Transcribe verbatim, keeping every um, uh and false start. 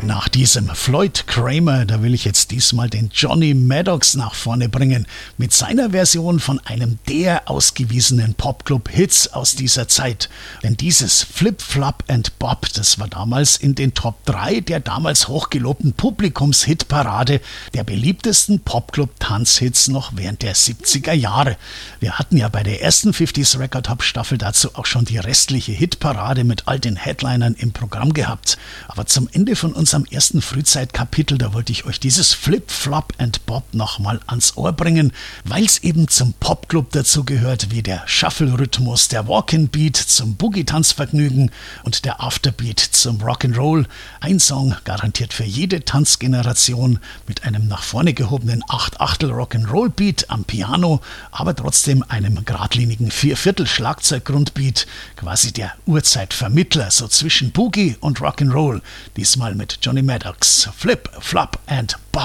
Nach diesem Floyd Kramer, da will ich jetzt diesmal den Johnny Maddox nach vorne bringen, mit seiner Version von einem der ausgewiesenen Popclub-Hits aus dieser Zeit. Denn dieses Flip, Flop and Bop, das war damals in den Top drei der damals hochgelobten Publikumshitparade der beliebtesten Popclub-Tanzhits noch während der siebziger Jahre. Wir hatten ja bei der ersten fünfziger Record Hop Staffel dazu auch schon die restliche Hitparade mit all den Headlinern im Programm gehabt. Aber zum Ende von unserem ersten Frühzeitkapitel, da wollte ich euch dieses Flip, Flop and Bop nochmal ans Ohr bringen, weil es eben zum Popclub dazu gehört, wie der Shuffle-Rhythmus, der Walk-in-Beat zum Boogie-Tanzvergnügen und der Afterbeat zum Rock'n'Roll. Ein Song garantiert für jede Tanzgeneration mit einem nach vorne gehobenen acht Achtel Rock'n'Roll-Beat am Piano, aber trotzdem einem geradlinigen Vierviertel Schlagzeug-Grundbeat, quasi der Urzeitvermittler, so zwischen Boogie und Rock'n'Roll, diesmal mit Johnny Maddox, Flip, Flop and Bop.